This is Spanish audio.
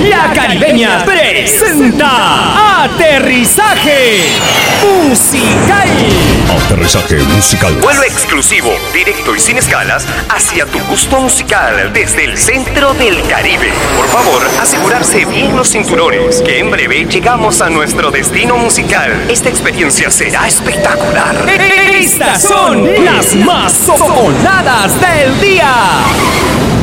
La Caribeña presenta Aterrizaje Musical. Aterrizaje musical. Vuelo exclusivo, directo y sin escalas hacia tu gusto musical desde el centro del Caribe. Por favor, asegurarse bien los cinturones, que en breve llegamos a nuestro destino musical. Esta experiencia será espectacular. Estas son las más sonadas del día.